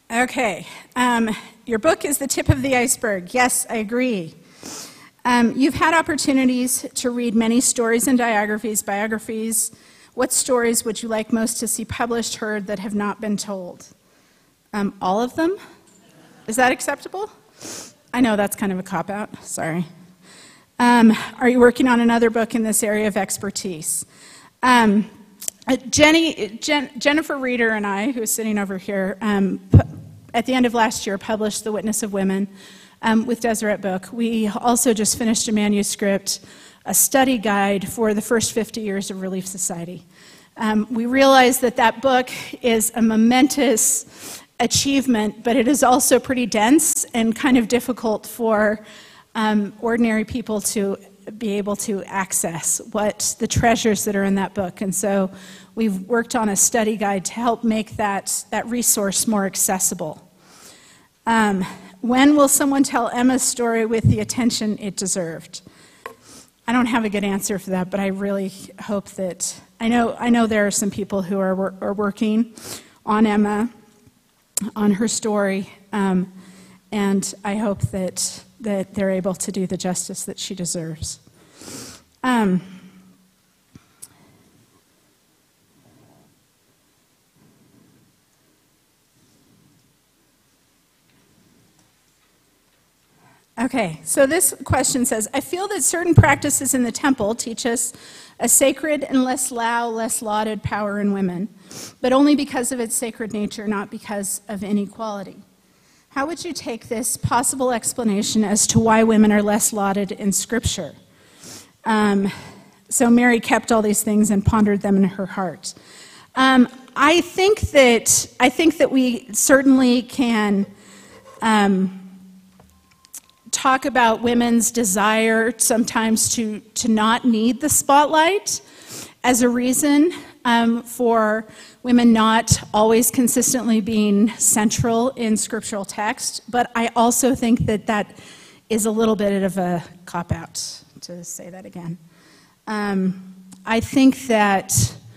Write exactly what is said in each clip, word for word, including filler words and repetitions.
Okay. Um, your book is the tip of the iceberg. Yes, I agree. Um, you've had opportunities to read many stories and biographies, biographies. What stories would you like most to see published, heard, that have not been told? Um, all of them? Is that acceptable? I know that's kind of a cop-out. Sorry. Um, are you working on another book in this area of expertise? Um, Jenny, Jen, Jennifer Reeder and I, who is sitting over here, um, at the end of last year published The Witness of Women um, with Deseret Book. We also just finished a manuscript, a study guide for the first fifty years of Relief Society. Um, we realized that that book is a momentous achievement, but it is also pretty dense and kind of difficult for um, ordinary people to be able to access what the treasures that are in that book. And so we've worked on a study guide to help make that, that resource more accessible. Um, when will someone tell Emma's story with the attention it deserved? I don't have a good answer for that, but I really hope that, I know, I know there are some people who are, are working on Emma, on her story, um, and I hope that that they're able to do the justice that she deserves. Um, okay, so this question says, I feel that certain practices in the temple teach us a sacred and less loud, less lauded power in women, but only because of its sacred nature, not because of inequality. How would you take this possible explanation as to why women are less lauded in Scripture? Um, so Mary kept all these things and pondered them in her heart. Um, I think that I think that we certainly can um, talk about women's desire sometimes to to not need the spotlight as a reason um, for women not always consistently being central in scriptural text, but I also think that that is a little bit of a cop-out, to say that again. Um, I think that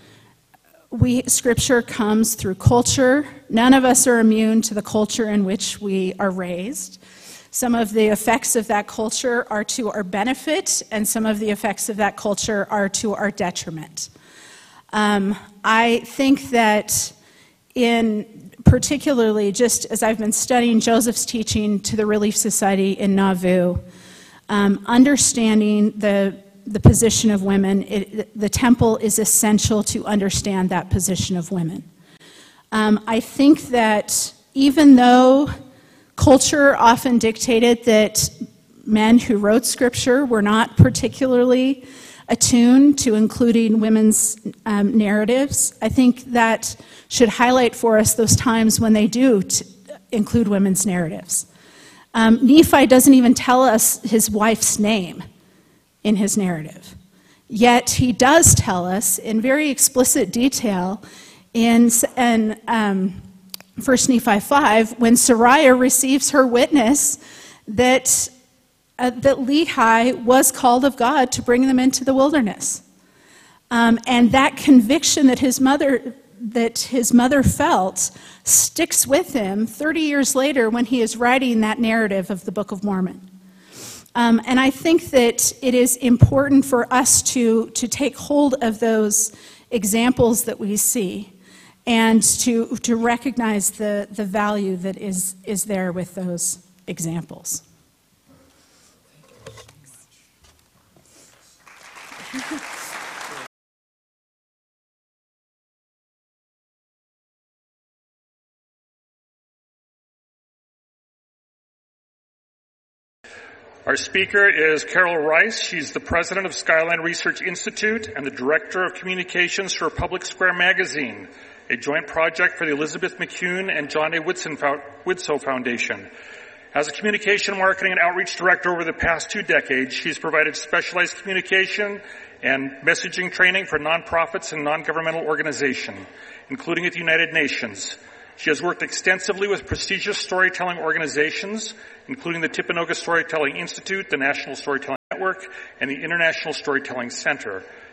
we scripture comes through culture. None of us are immune to the culture in which we are raised. Some of the effects of that culture are to our benefit, and some of the effects of that culture are to our detriment. Um, I think that in particularly, just as I've been studying Joseph's teaching to the Relief Society in Nauvoo, um, understanding the, the position of women, it, the temple is essential to understand that position of women. Um, I think that even though culture often dictated that men who wrote scripture were not particularly attuned to including women's um, narratives, I think that should highlight for us those times when they do t- include women's narratives. Um, Nephi doesn't even tell us his wife's name in his narrative, yet he does tell us in very explicit detail in, in um, First Nephi five, when Sariah receives her witness that Uh, that Lehi was called of God to bring them into the wilderness. Um, and that conviction that his mother that his mother felt sticks with him thirty years later when he is writing that narrative of the Book of Mormon. Um, and I think that it is important for us to, to take hold of those examples that we see and to, to recognize the, the value that is, is there with those examples. Our speaker is Carol Rice. She's the president of Skyline Research Institute and the director of communications for Public Square Magazine, a joint project for the Elizabeth McCune and John A. Widtsoe Foundation. As a communication, marketing, and outreach director over the past two decades, she's provided specialized communication and messaging training for nonprofits and non-governmental organizations, including at the United Nations. She has worked extensively with prestigious storytelling organizations, including the Timpanogos Storytelling Institute, the National Storytelling Network, and the International Storytelling Center.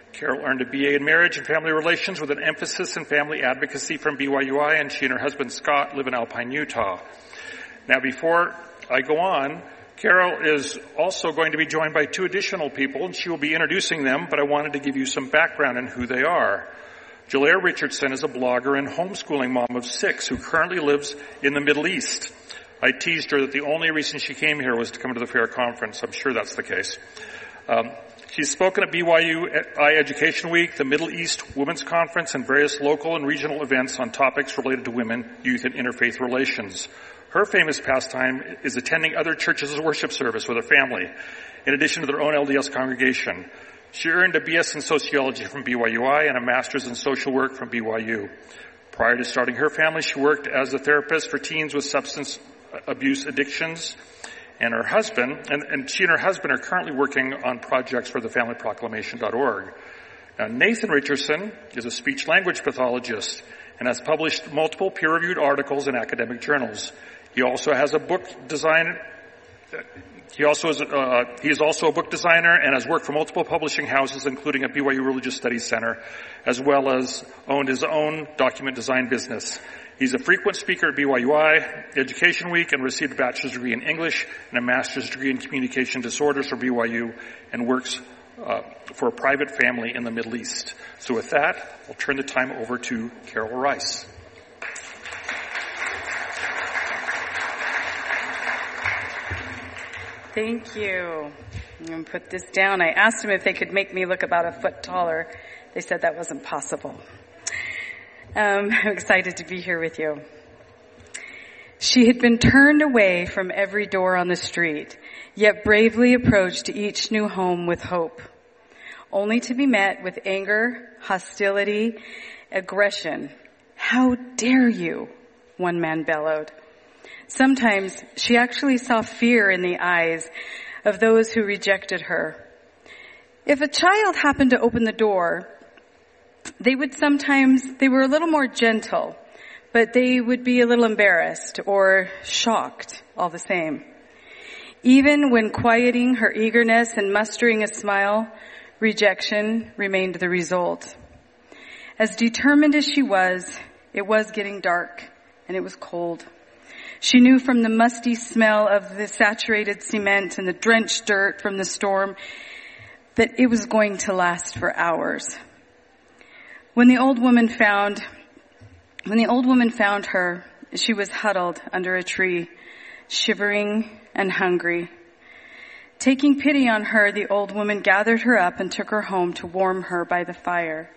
Carol earned a B A in Marriage and Family Relations with an emphasis in family advocacy from B Y U I, and she and her husband Scott live in Alpine, Utah. Now, before I go on, Carol is also going to be joined by two additional people, and she will be introducing them, but I wanted to give you some background on who they are. Jalaire Richardson is a blogger and homeschooling mom of six who currently lives in the Middle East. I teased her that the only reason she came here was to come to the FAIR conference. I'm sure that's the case. Um, she's spoken at B Y U I Education Week, the Middle East Women's Conference, and various local and regional events on topics related to women, youth, and interfaith relations. Her famous pastime is attending other churches' worship service with her family, in addition to their own L D S congregation. She earned a B S in Sociology from B Y U I and a Master's in Social Work from B Y U. Prior to starting her family, she worked as a therapist for teens with substance abuse addictions. And her husband, and, and she and her husband are currently working on projects for the family proclamation dot org. Now, Nathan Richardson is a speech-language pathologist and has published multiple peer-reviewed articles in academic journals. He also has a book design. He also is. Uh, he is also a book designer and has worked for multiple publishing houses, including at B Y U Religious Studies Center, as well as owned his own document design business. He's a frequent speaker at B Y U I Education Week and received a bachelor's degree in English and a master's degree in communication disorders from B Y U, and works uh, for a private family in the Middle East. So with that, I'll turn the time over to Carol Rice. Thank you. I'm going to put this down. I asked them if they could make me look about a foot taller. They said that wasn't possible. Um, I'm excited to be here with you. She had been turned away from every door on the street, yet bravely approached each new home with hope, only to be met with anger, hostility, aggression. "How dare you?" one man bellowed. Sometimes she actually saw fear in the eyes of those who rejected her. If a child happened to open the door, they would sometimes, they were a little more gentle, but they would be a little embarrassed or shocked all the same. Even when quieting her eagerness and mustering a smile, rejection remained the result. As determined as she was, it was getting dark and it was cold. She knew from the musty smell of the saturated cement and the drenched dirt from the storm that it was going to last for hours. When the old woman found, when the old woman found her, she was huddled under a tree, shivering and hungry. Taking pity on her, the old woman gathered her up and took her home to warm her by the fire.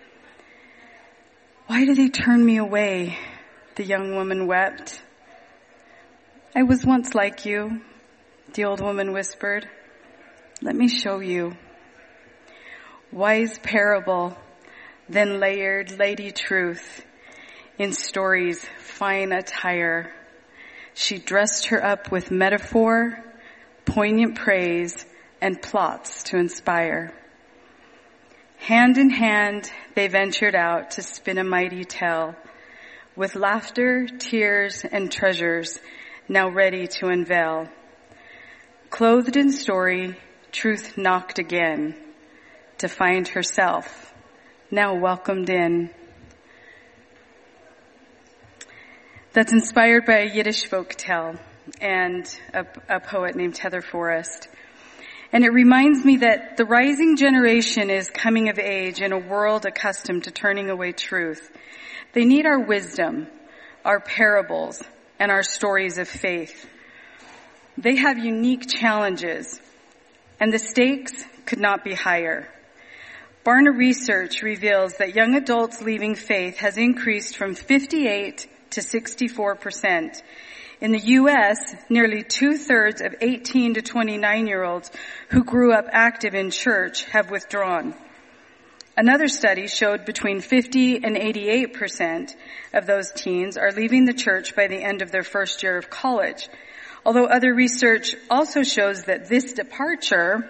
"Why do they turn me away?" the young woman wept. "I was once like you," the old woman whispered. "Let me show you." Wise parable, then layered lady truth, in stories fine attire. She dressed her up with metaphor, poignant praise, and plots to inspire. Hand in hand, they ventured out to spin a mighty tale, with laughter, tears, and treasures now ready to unveil. Clothed in story, truth knocked again to find herself now welcomed in. That's inspired by a Yiddish folk tale and a, a poet named Heather Forrest. And it reminds me that the rising generation is coming of age in a world accustomed to turning away truth. They need our wisdom, our parables, and our stories of faith. They have unique challenges, and the stakes could not be higher. Barna research reveals that young adults leaving faith has increased from fifty-eight to sixty-four percent. In the U S, nearly two-thirds of eighteen to twenty-nine-year-olds who grew up active in church have withdrawn. Another study showed between fifty and eighty-eight percent of those teens are leaving the church by the end of their first year of college. Although other research also shows that this departure,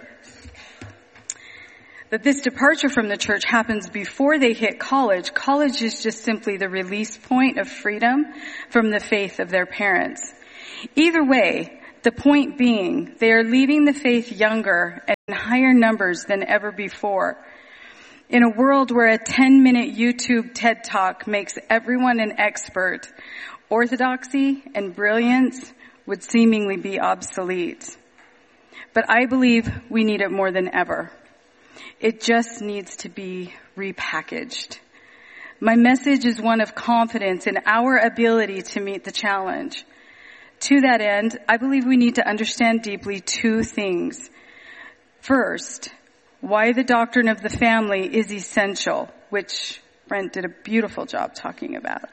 that this departure from the church happens before they hit college. College is just simply the release point of freedom from the faith of their parents. Either way, the point being, they are leaving the faith younger and in higher numbers than ever before. In a world where a ten-minute YouTube TED Talk makes everyone an expert, orthodoxy and brilliance would seemingly be obsolete. But I believe we need it more than ever. It just needs to be repackaged. My message is one of confidence in our ability to meet the challenge. To that end, I believe we need to understand deeply two things. First, why the doctrine of the family is essential, which Brent did a beautiful job talking about.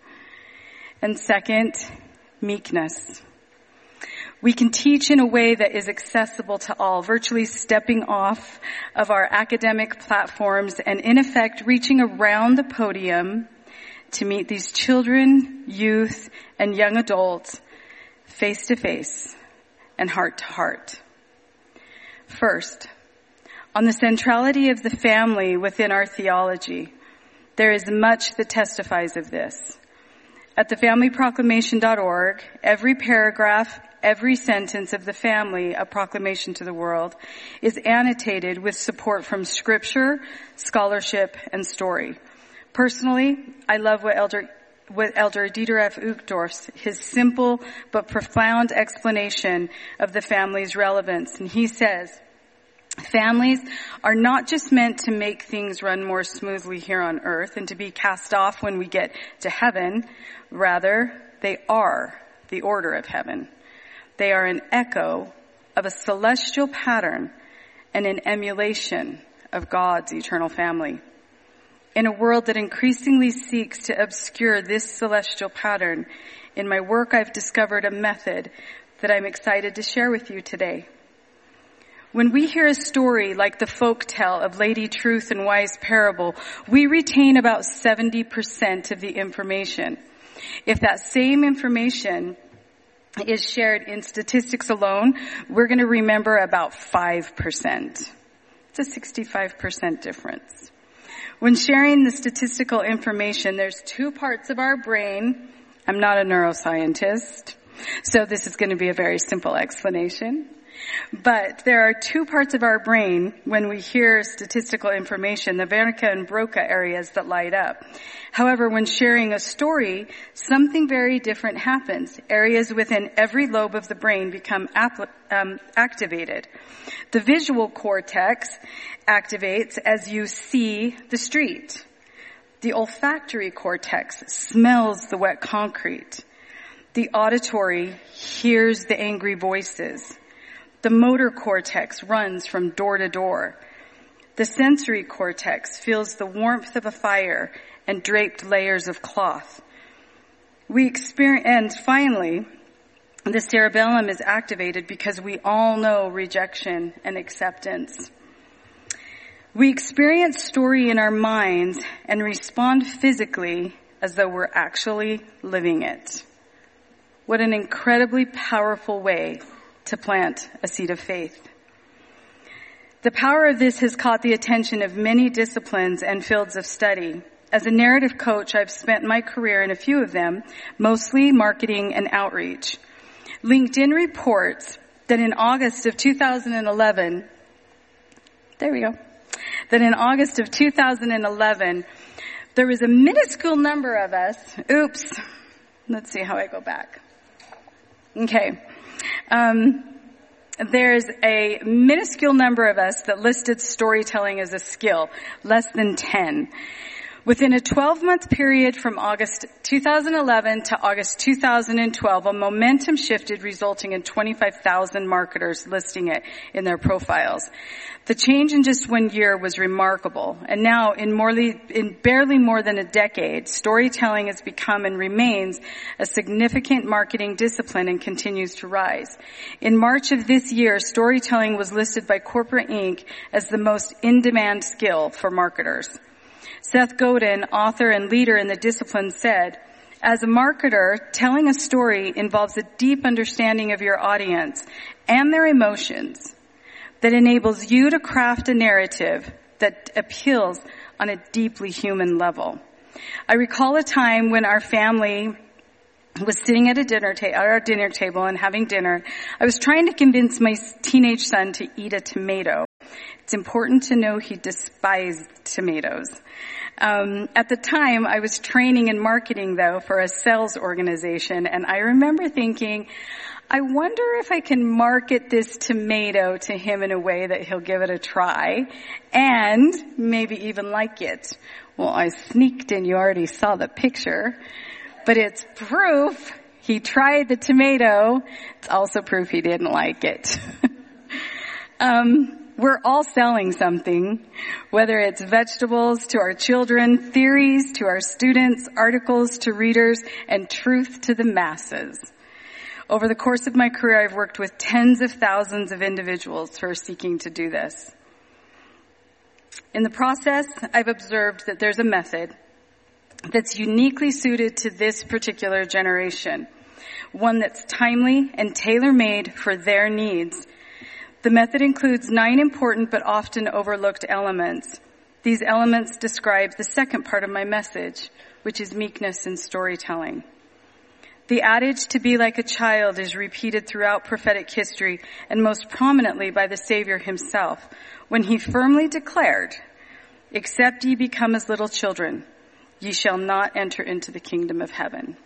And second, meekness. We can teach in a way that is accessible to all, virtually stepping off of our academic platforms and in effect reaching around the podium to meet these children, youth, and young adults face to face and heart to heart. First, on the centrality of the family within our theology, there is much that testifies of this. At the family proclamation dot org, every paragraph, every sentence of the family, A Proclamation to the World, is annotated with support from scripture, scholarship, and story. Personally, I love what Elder, what Elder Dieter F. Uchtdorf's, his simple but profound explanation of the family's relevance. And he says, families are not just meant to make things run more smoothly here on earth and to be cast off when we get to heaven. Rather, they are the order of heaven. They are an echo of a celestial pattern and an emulation of God's eternal family. In a world that increasingly seeks to obscure this celestial pattern, in my work I've discovered a method that I'm excited to share with you today. When we hear a story like the folk tale of Lady Truth and Wise Parable, we retain about seventy percent of the information. If that same information is shared in statistics alone, we're going to remember about five percent. It's a sixty-five percent difference. When sharing the statistical information, there's two parts of our brain. I'm not a neuroscientist, so this is going to be a very simple explanation. But there are two parts of our brain when we hear statistical information, the Wernicke and Broca areas that light up. However, when sharing a story, something very different happens. Areas within every lobe of the brain become apl- um, activated. The visual cortex activates as you see the street. The olfactory cortex smells the wet concrete. The auditory hears the angry voices. The motor cortex runs from door to door. The sensory cortex feels the warmth of a fire and draped layers of cloth. We experience, and finally, the cerebellum is activated because we all know rejection and acceptance. We experience story in our minds and respond physically as though we're actually living it. What an incredibly powerful way to plant a seed of faith. The power of this has caught the attention of many disciplines and fields of study. As a narrative coach, I've spent my career in a few of them, mostly marketing and outreach. LinkedIn reports that in August of two thousand eleven, there we go, that in August of two thousand eleven, there was a minuscule number of us, oops, let's see how I go back. Okay. Um, there's a minuscule number of us that listed storytelling as a skill, less than ten. Within a twelve-month period from August two thousand eleven to August two thousand twelve, a momentum shifted, resulting in twenty-five thousand marketers listing it in their profiles. The change in just one year was remarkable, and now in, more, in barely more than a decade, storytelling has become and remains a significant marketing discipline and continues to rise. In March of this year, storytelling was listed by Corporate Incorporated as the most in-demand skill for marketers. Seth Godin, author and leader in the discipline, said, "As a marketer, telling a story involves a deep understanding of your audience and their emotions that enables you to craft a narrative that appeals on a deeply human level." I recall a time when our family was sitting at a dinner ta- at our dinner table and having dinner. I was trying to convince my teenage son to eat a tomato. It's important to know he despised tomatoes. Um, at the time, I was training in marketing, though, for a sales organization, and I remember thinking, I wonder if I can market this tomato to him in a way that he'll give it a try and maybe even like it. Well, I sneaked in. You already saw the picture, but it's proof he tried the tomato. It's also proof he didn't like it. um, We're all selling something, whether it's vegetables to our children, theories to our students, articles to readers, and truth to the masses. Over the course of my career, I've worked with tens of thousands of individuals who are seeking to do this. In the process, I've observed that there's a method that's uniquely suited to this particular generation, one that's timely and tailor-made for their needs. The method includes nine important but often overlooked elements. These elements describe the second part of my message, which is meekness in storytelling. The adage to be like a child is repeated throughout prophetic history and most prominently by the Savior himself when he firmly declared, "Except ye become as little children, ye shall not enter into the kingdom of heaven."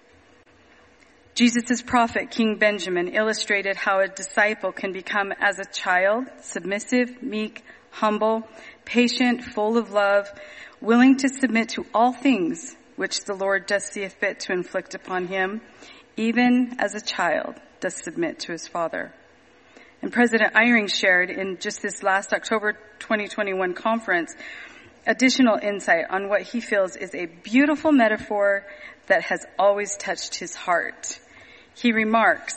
Jesus' prophet, King Benjamin, illustrated how a disciple can become as a child, submissive, meek, humble, patient, full of love, willing to submit to all things which the Lord does see fit to inflict upon him, even as a child does submit to his father. And President Eyring shared in just this last October twenty twenty-one conference additional insight on what he feels is a beautiful metaphor that has always touched his heart. He remarks,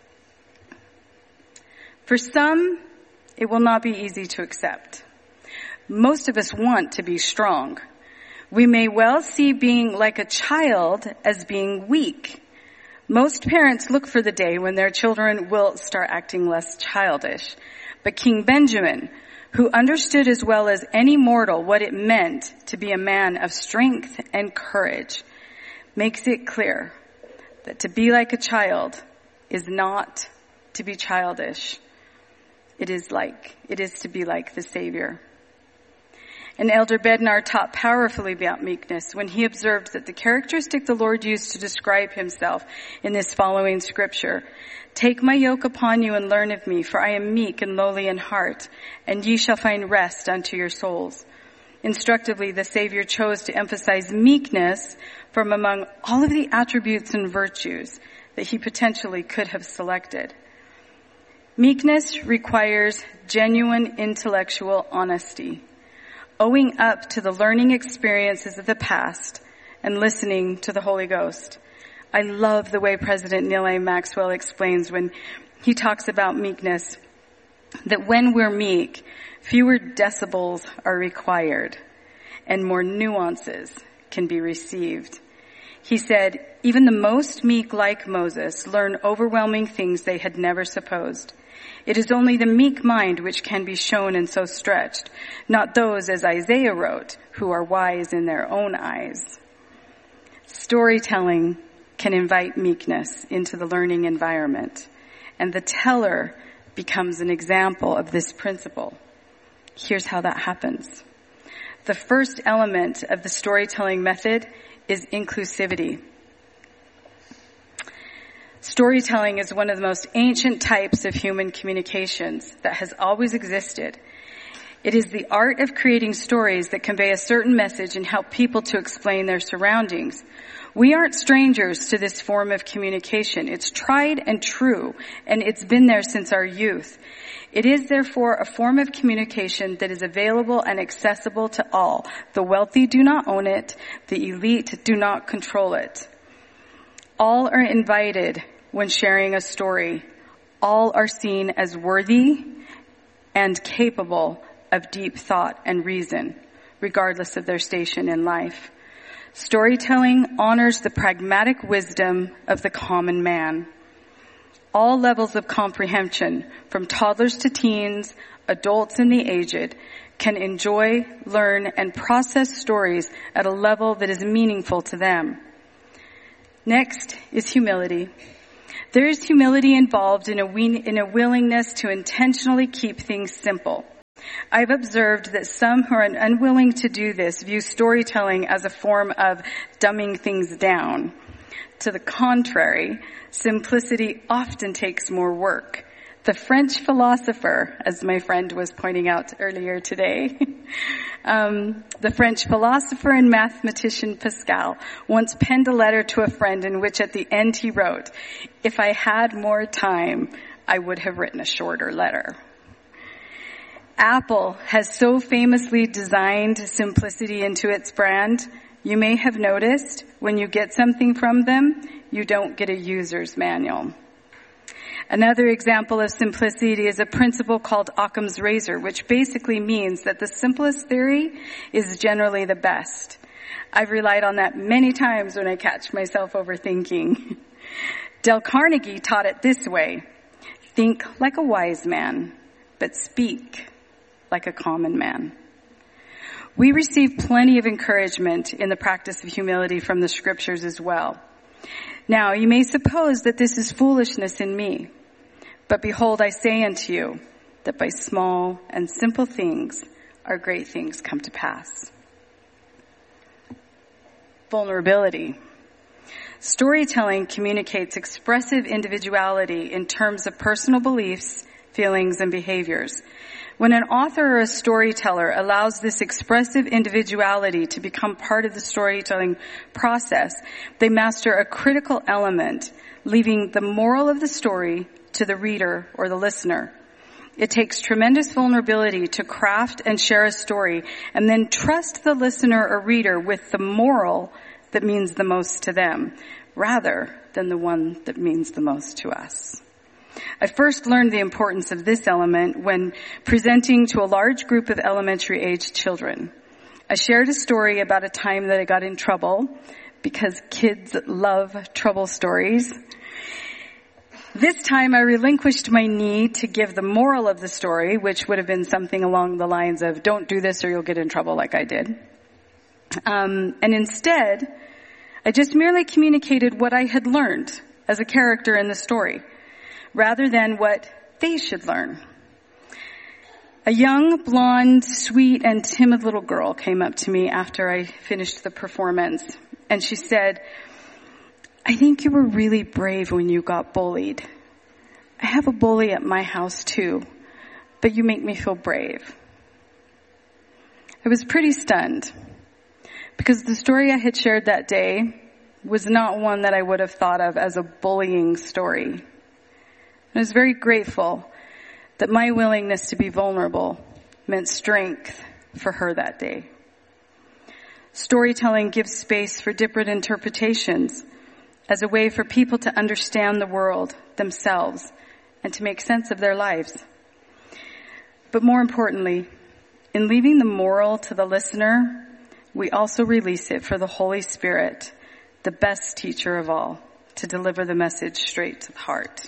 "For some, it will not be easy to accept. Most of us want to be strong. We may well see being like a child as being weak. Most parents look for the day when their children will start acting less childish. But King Benjamin, who understood as well as any mortal what it meant to be a man of strength and courage, makes it clear that to be like a child is not to be childish. It is like, it is to be like the Savior." And Elder Bednar taught powerfully about meekness when he observed that the characteristic the Lord used to describe himself in this following scripture, "Take my yoke upon you and learn of me, for I am meek and lowly in heart, and ye shall find rest unto your souls." Instructively, the Savior chose to emphasize meekness from among all of the attributes and virtues that he potentially could have selected. Meekness requires genuine intellectual honesty, owing up to the learning experiences of the past and listening to the Holy Ghost. I love the way President Neal A. Maxwell explains when he talks about meekness, that when we're meek, fewer decibels are required and more nuances can be received. He said, "Even the most meek, like Moses, learn overwhelming things they had never supposed. It is only the meek mind which can be shown and so stretched, not those, as Isaiah wrote, who are wise in their own eyes." Storytelling can invite meekness into the learning environment, and the teller becomes an example of this principle. Here's how that happens. The first element of the storytelling method is inclusivity. Storytelling is one of the most ancient types of human communications that has always existed. It is the art of creating stories that convey a certain message and help people to explain their surroundings. We aren't strangers to this form of communication. It's tried and true, and it's been there since our youth. It is therefore a form of communication that is available and accessible to all. The wealthy do not own it. The elite do not control it. All are invited when sharing a story. All are seen as worthy and capable of deep thought and reason, regardless of their station in life. Storytelling honors the pragmatic wisdom of the common man. All levels of comprehension, from toddlers to teens, adults and the aged, can enjoy, learn, and process stories at a level that is meaningful to them. Next is humility. There is humility involved in a, we- in a willingness to intentionally keep things simple. I've observed that some who are unwilling to do this view storytelling as a form of dumbing things down. To the contrary, simplicity often takes more work. The French philosopher, as my friend was pointing out earlier today, um, the French philosopher and mathematician Pascal once penned a letter to a friend in which at the end he wrote, "If I had more time, I would have written a shorter letter." Apple has so famously designed simplicity into its brand, you may have noticed when you get something from them, you don't get a user's manual. Another example of simplicity is a principle called Occam's razor, which basically means that the simplest theory is generally the best. I've relied on that many times when I catch myself overthinking. Dale Carnegie taught it this way: think like a wise man, but speak like a common man. We receive plenty of encouragement in the practice of humility from the scriptures as well. Now, you may suppose that this is foolishness in me, but behold, I say unto you that by small and simple things our great things come to pass. Vulnerability. Storytelling communicates expressive individuality in terms of personal beliefs, feelings, and behaviors. When an author or a storyteller allows this expressive individuality to become part of the storytelling process, they master a critical element, leaving the moral of the story to the reader or the listener. It takes tremendous vulnerability to craft and share a story and then trust the listener or reader with the moral that means the most to them, rather than the one that means the most to us. I first learned the importance of this element when presenting to a large group of elementary-aged children. I shared a story about a time that I got in trouble, because kids love trouble stories. This time I relinquished my need to give the moral of the story, which would have been something along the lines of, don't do this or you'll get in trouble like I did. Um, and instead, I just merely communicated what I had learned as a character in the story, rather than what they should learn. A young, blonde, sweet, and timid little girl came up to me after I finished the performance, and she said, "I think you were really brave when you got bullied. I have a bully at my house too, but you make me feel brave." I was pretty stunned, because the story I had shared that day was not one that I would have thought of as a bullying story. I was very grateful that my willingness to be vulnerable meant strength for her that day. Storytelling gives space for different interpretations as a way for people to understand the world, themselves, and to make sense of their lives. But more importantly, in leaving the moral to the listener, we also release it for the Holy Spirit, the best teacher of all, to deliver the message straight to the heart.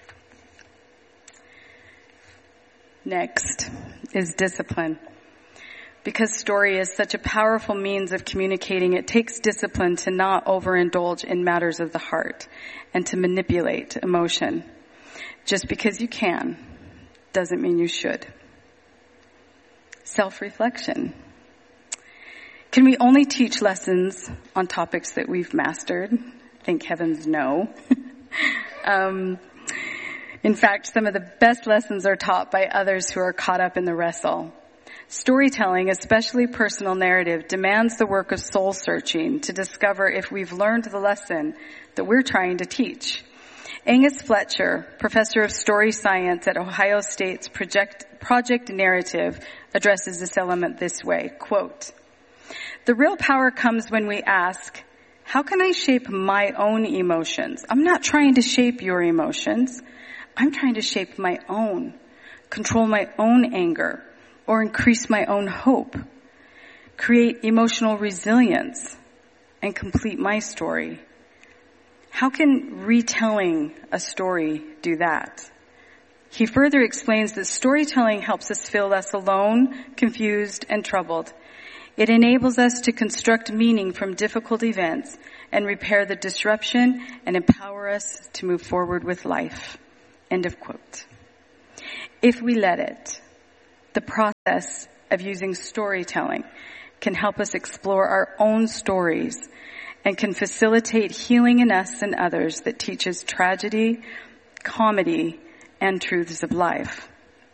Next is discipline. Because story is such a powerful means of communicating, it takes discipline to not overindulge in matters of the heart and to manipulate emotion. Just because you can doesn't mean you should. Self-reflection. Can we only teach lessons on topics that we've mastered? Thank heavens, no. um, In fact, some of the best lessons are taught by others who are caught up in the wrestle. Storytelling, especially personal narrative, demands the work of soul searching to discover if we've learned the lesson that we're trying to teach. Angus Fletcher, professor of story science at Ohio State's Project, Project Narrative, addresses this element this way, quote, "The real power comes when we ask, how can I shape my own emotions? I'm not trying to shape your emotions. I'm trying to shape my own, control my own anger, or increase my own hope, create emotional resilience, and complete my story. How can retelling a story do that?" He further explains that storytelling helps us feel less alone, confused, and troubled. It enables us to construct meaning from difficult events and repair the disruption and empower us to move forward with life. End of quote. If we let it, The process of using storytelling can help us explore our own stories and can facilitate healing in us and others that teaches tragedy, comedy, and truths of life.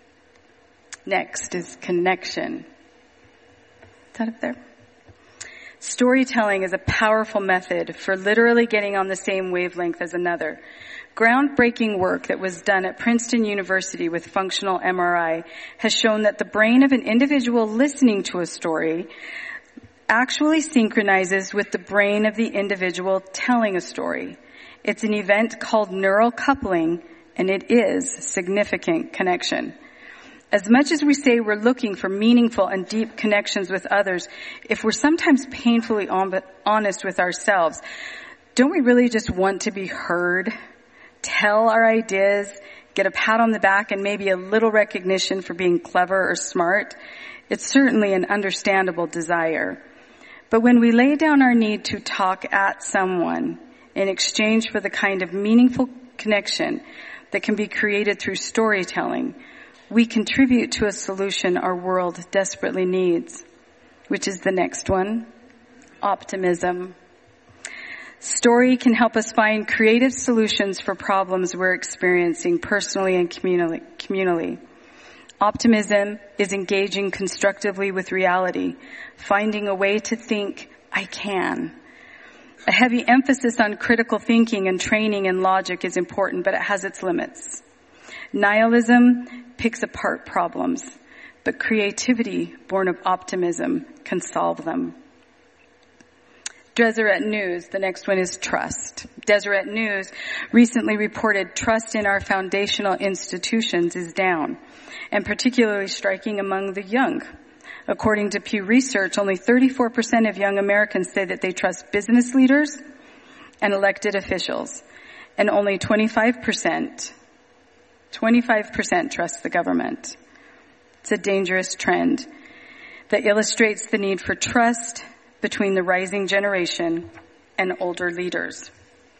Next is connection. Is that up there? Storytelling is a powerful method for literally getting on the same wavelength as another. Groundbreaking work that was done at Princeton University with functional M R I has shown that the brain of an individual listening to a story actually synchronizes with the brain of the individual telling a story. It's an event called neural coupling, and it is significant connection. As much as we say we're looking for meaningful and deep connections with others, if we're sometimes painfully honest with ourselves, don't we really just want to be heard, tell our ideas, get a pat on the back, and maybe a little recognition for being clever or smart? It's certainly an understandable desire. But when we lay down our need to talk at someone in exchange for the kind of meaningful connection that can be created through storytelling, we contribute to a solution our world desperately needs, which is the next one, optimism. Story can help us find creative solutions for problems we're experiencing personally and communally. communally. Optimism is engaging constructively with reality, finding a way to think, I can. A heavy emphasis on critical thinking and training in logic is important, but it has its limits. Nihilism picks apart problems, but creativity born of optimism can solve them. Deseret News, the next one is trust. Deseret News recently reported trust in our foundational institutions is down, and particularly striking among the young. According to Pew Research, only thirty-four percent of young Americans say that they trust business leaders and elected officials, and only twenty-five percent, twenty-five percent trust the government. It's a dangerous trend that illustrates the need for trust between the rising generation and older leaders.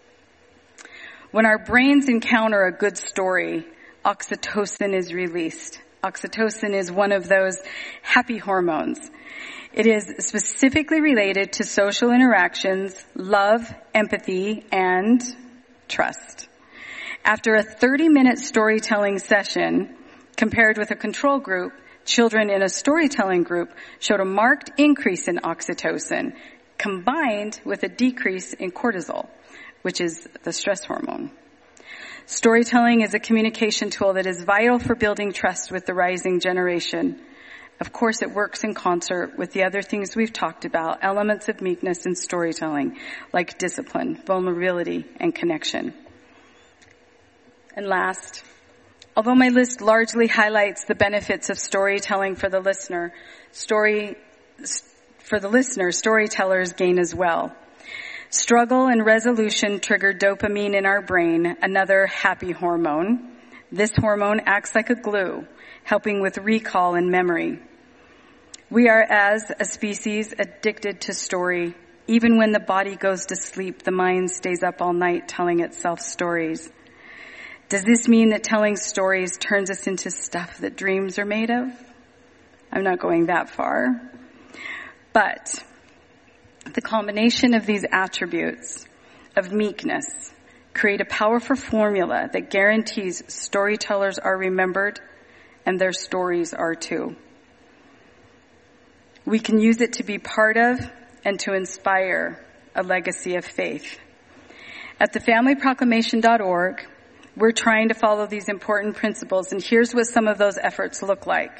When our brains encounter a good story, oxytocin is released. Oxytocin is one of those happy hormones. It is specifically related to social interactions, love, empathy, and trust. After a thirty-minute storytelling session, compared with a control group, children in a storytelling group showed a marked increase in oxytocin, combined with a decrease in cortisol, which is the stress hormone. Storytelling is a communication tool that is vital for building trust with the rising generation. Of course, it works in concert with the other things we've talked about, elements of meekness in storytelling, like discipline, vulnerability, and connection. And last, although my list largely highlights the benefits of storytelling for the listener, story, for the listener, storytellers gain as well. Struggle and resolution trigger dopamine in our brain, another happy hormone. This hormone acts like a glue, helping with recall and memory. We are, as a species, addicted to story. Even when the body goes to sleep, the mind stays up all night telling itself stories. Does this mean that telling stories turns us into stuff that dreams are made of? I'm not going that far. But the combination of these attributes of meekness create a powerful formula that guarantees storytellers are remembered and their stories are too. We can use it to be part of and to inspire a legacy of faith. At the family proclamation dot org, we're trying to follow these important principles, and here's what some of those efforts look like.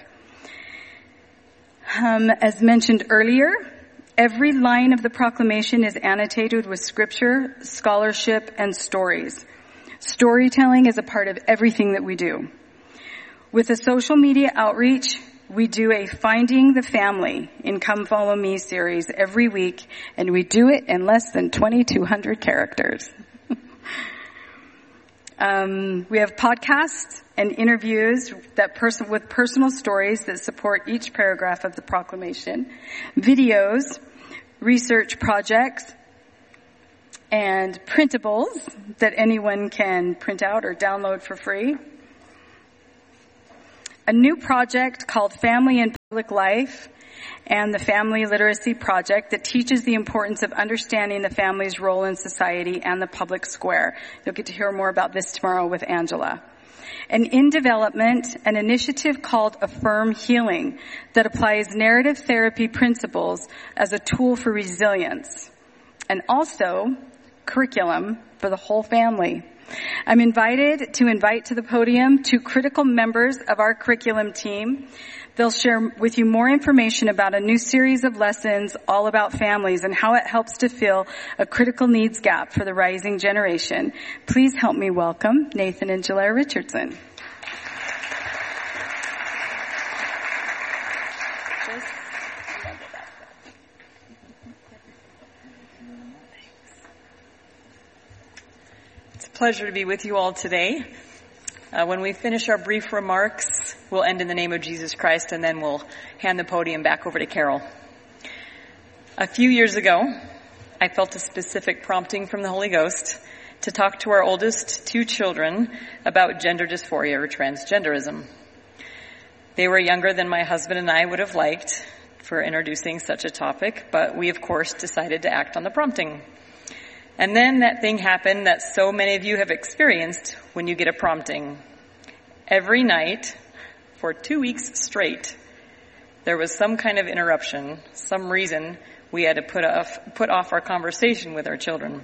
Um, as mentioned earlier, every line of the proclamation is annotated with scripture, scholarship, and stories. Storytelling is a part of everything that we do. With a social media outreach, we do a Finding the Family in Come Follow Me series every week, and we do it in less than twenty-two hundred characters. Um, we have podcasts and interviews that person with personal stories that support each paragraph of the proclamation, videos, research projects, and printables that anyone can print out or download for free. a new project called Family in Public Life and the Family Literacy Project that teaches the importance of understanding the family's role in society and the public square. You'll get to hear more about this tomorrow with Angela. And in development, an initiative called Affirm Healing that applies narrative therapy principles as a tool for resilience. And also, curriculum for the whole family. I'm invited to invite to the podium two critical members of our curriculum team. They'll share with you more information about a new series of lessons all about families and how it helps to fill a critical needs gap for the rising generation. Please help me welcome Nathan and Jalera Richardson. It's a pleasure to be with you all today. Uh, when we finish our brief remarks, we'll end in the name of Jesus Christ, and then we'll hand the podium back over to Carol. A few years ago, I felt a specific prompting from the Holy Ghost to talk to our oldest two children about gender dysphoria or transgenderism. They were younger than my husband and I would have liked for introducing such a topic, but we, of course, decided to act on the prompting. And then that thing happened that so many of you have experienced when you get a prompting. Every night, for two weeks straight, there was some kind of interruption, some reason we had to put off, put off our conversation with our children.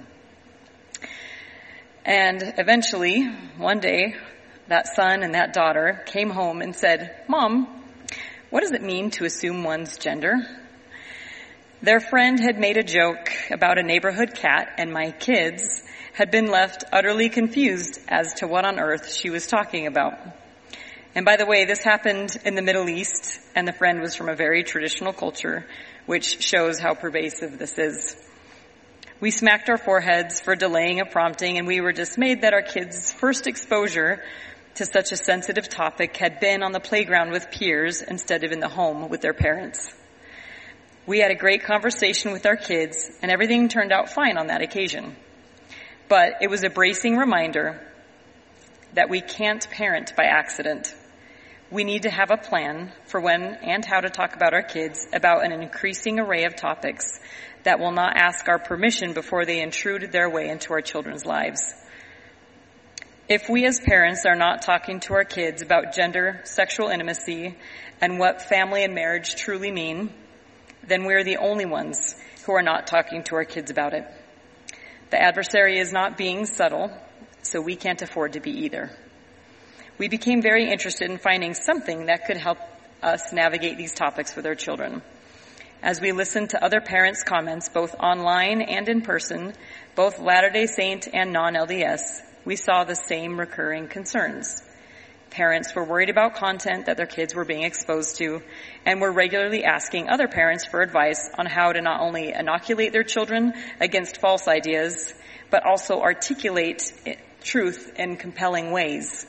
And eventually, one day, that son and that daughter came home and said, "Mom, what does it mean to assume one's gender?" Their friend had made a joke about a neighborhood cat, and my kids had been left utterly confused as to what on earth she was talking about. And by the way, this happened in the Middle East, and the friend was from a very traditional culture, which shows how pervasive this is. We smacked our foreheads for delaying a prompting, and we were dismayed that our kids' first exposure to such a sensitive topic had been on the playground with peers instead of in the home with their parents. We had a great conversation with our kids, and everything turned out fine on that occasion. But it was a bracing reminder that we can't parent by accident. We need to have a plan for when and how to talk about our kids about an increasing array of topics that will not ask our permission before they intrude their way into our children's lives. If we as parents are not talking to our kids about gender, sexual intimacy, and what family and marriage truly mean, then we're the only ones who are not talking to our kids about it. The adversary is not being subtle, so we can't afford to be either. We became very interested in finding something that could help us navigate these topics with our children. As we listened to other parents' comments, both online and in person, both Latter-day Saint and non-L D S, we saw the same recurring concerns. Parents were worried about content that their kids were being exposed to, and were regularly asking other parents for advice on how to not only inoculate their children against false ideas, but also articulate truth in compelling ways.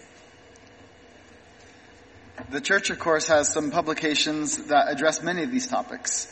The church, of course, has some publications that address many of these topics.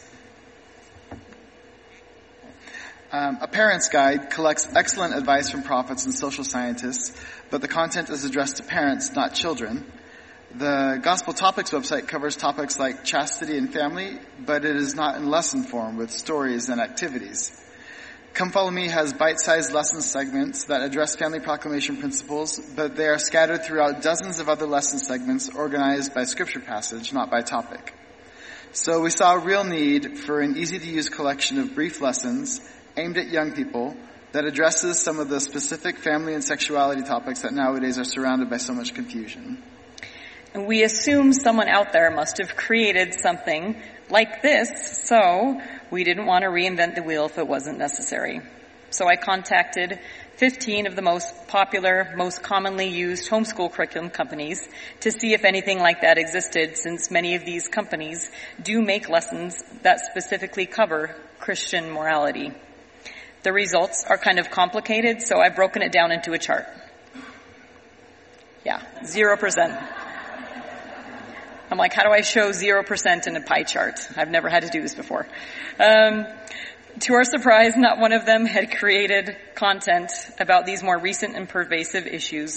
Um, a parent's guide collects excellent advice from prophets and social scientists, but the content is addressed to parents, not children. The Gospel Topics website covers topics like chastity and family, but it is not in lesson form with stories and activities. Come Follow Me has bite-sized lesson segments that address family proclamation principles, but they are scattered throughout dozens of other lesson segments organized by scripture passage, not by topic. So we saw a real need for an easy-to-use collection of brief lessons aimed at young people that addresses some of the specific family and sexuality topics that nowadays are surrounded by so much confusion. And we assume someone out there must have created something like this, so we didn't want to reinvent the wheel if it wasn't necessary. So I contacted fifteen of the most popular, most commonly used homeschool curriculum companies to see if anything like that existed, since many of these companies do make lessons that specifically cover Christian morality. The results are kind of complicated, so I've broken it down into a chart. Yeah, zero percent. I'm like, how do I show zero percent in a pie chart? I've never had to do this before. Um, to our surprise, not one of them had created content about these more recent and pervasive issues,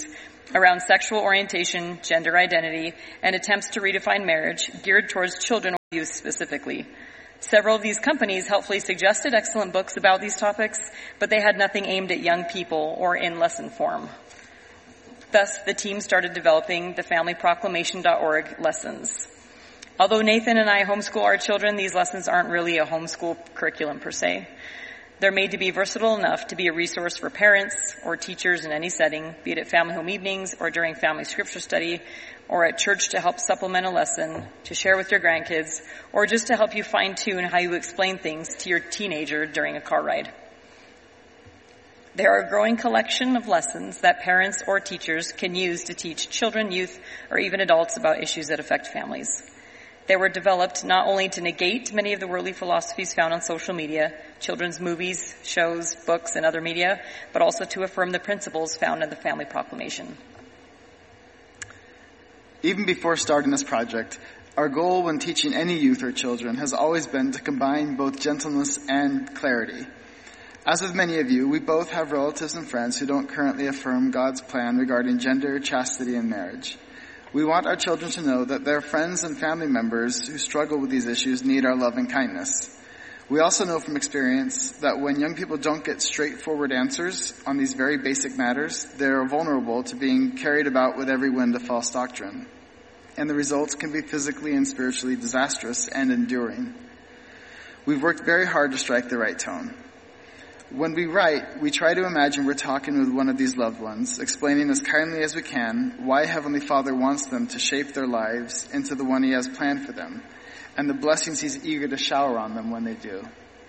around sexual orientation, gender identity, and attempts to redefine marriage geared towards children or youth specifically. Several of these companies helpfully suggested excellent books about these topics, but they had nothing aimed at young people or in lesson form. Thus, the team started developing the family proclamation dot org lessons. Although Nathan and I homeschool our children, these lessons aren't really a homeschool curriculum per se. They're made to be versatile enough to be a resource for parents or teachers in any setting, be it at family home evenings or during family scripture study, or at church to help supplement a lesson, to share with your grandkids, or just to help you fine-tune how you explain things to your teenager during a car ride. There are a growing collection of lessons that parents or teachers can use to teach children, youth, or even adults about issues that affect families. They were developed not only to negate many of the worldly philosophies found on social media, children's movies, shows, books, and other media, but also to affirm the principles found in the Family Proclamation. Even before starting this project, our goal when teaching any youth or children has always been to combine both gentleness and clarity. As with many of you, we both have relatives and friends who don't currently affirm God's plan regarding gender, chastity, and marriage. We want our children to know that their friends and family members who struggle with these issues need our love and kindness. We also know from experience that when young people don't get straightforward answers on these very basic matters, they're vulnerable to being carried about with every wind of false doctrine. And the results can be physically and spiritually disastrous and enduring. We've worked very hard to strike the right tone. When we write, we try to imagine we're talking with one of these loved ones, explaining as kindly as we can why Heavenly Father wants them to shape their lives into the one He has planned for them, and the blessings He's eager to shower on them when they do.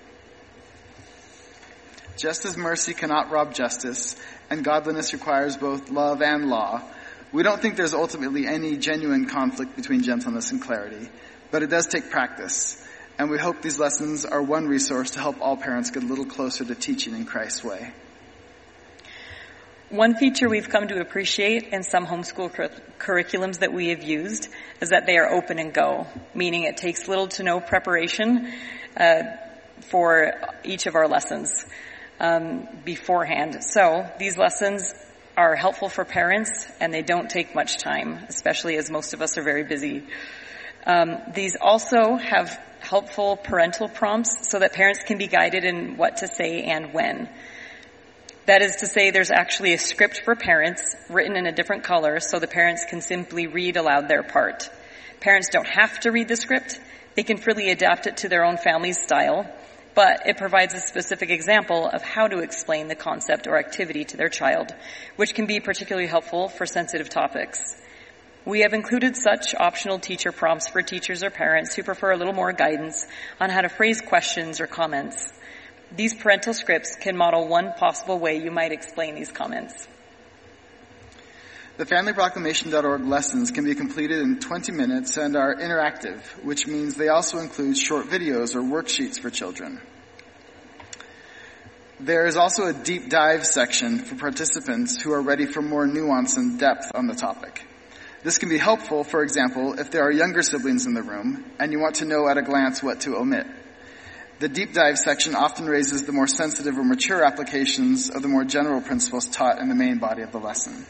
Just as mercy cannot rob justice, and godliness requires both love and law, we don't think there's ultimately any genuine conflict between gentleness and clarity, but it does take practice. And we hope these lessons are one resource to help all parents get a little closer to teaching in Christ's way. One feature we've come to appreciate in some homeschool cur- curriculums that we have used is that they are open and go, meaning it takes little to no preparation uh, for each of our lessons um, beforehand. So these lessons are helpful for parents, and they don't take much time, especially as most of us are very busy. Um, these also have helpful parental prompts so that parents can be guided in what to say and when. That is to say, there's actually a script for parents written in a different color so the parents can simply read aloud their part. Parents don't have to read the script. They can freely adapt it to their own family's style, but it provides a specific example of how to explain the concept or activity to their child, which can be particularly helpful for sensitive topics. We have included such optional teacher prompts for teachers or parents who prefer a little more guidance on how to phrase questions or comments. These parental scripts can model one possible way you might explain these comments. The family proclamation dot org lessons can be completed in twenty minutes and are interactive, which means they also include short videos or worksheets for children. There is also a deep dive section for participants who are ready for more nuance and depth on the topic. This can be helpful, for example, if there are younger siblings in the room and you want to know at a glance what to omit. The deep dive section often raises the more sensitive or mature applications of the more general principles taught in the main body of the lesson.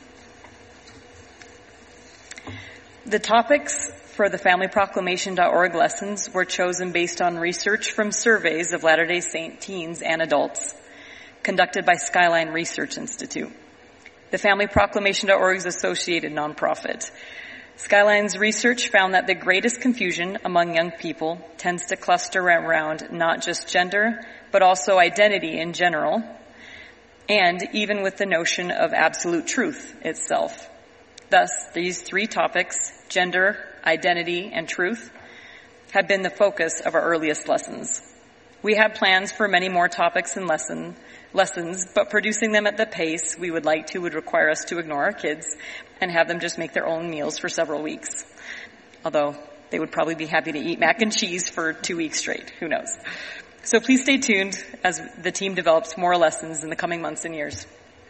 The topics for the family proclamation dot org lessons were chosen based on research from surveys of Latter-day Saint teens and adults conducted by Skyline Research Institute. The family proclamation dot org is an associated nonprofit. Skyline's research found that the greatest confusion among young people tends to cluster around not just gender, but also identity in general, and even with the notion of absolute truth itself. Thus, these three topics, gender, identity, and truth, have been the focus of our earliest lessons. We have plans for many more topics and lesson, lessons, but producing them at the pace we would like to would require us to ignore our kids and have them just make their own meals for several weeks. Although they would probably be happy to eat mac and cheese for two weeks straight. Who knows? So please stay tuned as the team develops more lessons in the coming months and years.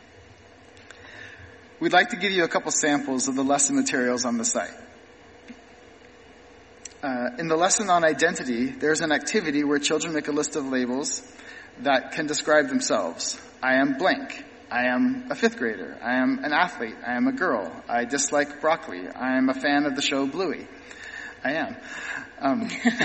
We'd like to give you a couple samples of the lesson materials on the site. Uh, in the lesson on identity, there's an activity where children make a list of labels that can describe themselves. I am blank. I am a fifth grader. I am an athlete. I am a girl. I dislike broccoli. I am a fan of the show Bluey. I am. Um,